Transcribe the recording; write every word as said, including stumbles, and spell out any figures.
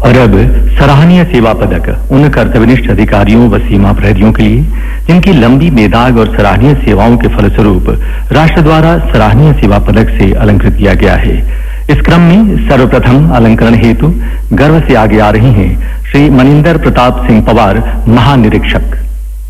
और अब सराहनीय सेवा पदक उन कर्तव्यनिष्ठ अधिकारियों व सीमा प्रहरियों के लिए जिनकी लंबी बेदाग और सराहनीय सेवाओं के फलस्वरूप राष्ट्र द्वारा सराहनीय सेवा पदक से अलंकृत किया गया है। इस क्रम में सर्वप्रथम अलंकरण हेतु गर्व से आगे आ रही हैं श्री मनिंदर प्रताप सिंह पवार, महानिरीक्षक।